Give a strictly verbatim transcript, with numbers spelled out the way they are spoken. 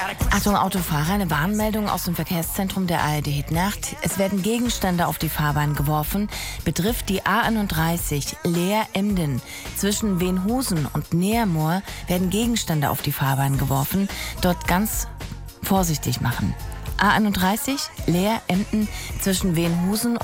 Achtung Autofahrer, eine Warnmeldung aus dem Verkehrszentrum der A R D Nacht. Es werden Gegenstände auf die Fahrbahn geworfen. Betrifft die A einunddreißig Leer-Emden. Zwischen Wenhusen und Neermoor werden Gegenstände auf die Fahrbahn geworfen. Dort ganz vorsichtig machen. A einunddreißig Leer-Emden zwischen Wenhusen